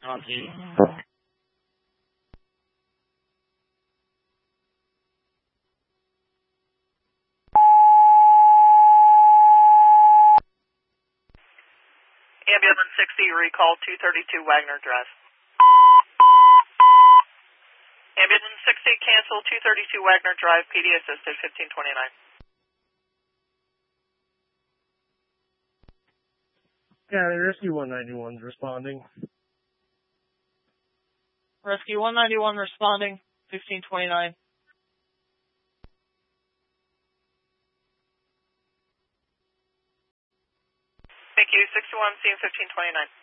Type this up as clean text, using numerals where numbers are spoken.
Copy. Ambulance 60, recall 232 Wagner Drive. Ambulance 60, cancel 232 Wagner Drive, PD assisted 1529. County Rescue 191 is responding. Rescue 191 responding, 1529. Thank you, 61, scene 1529.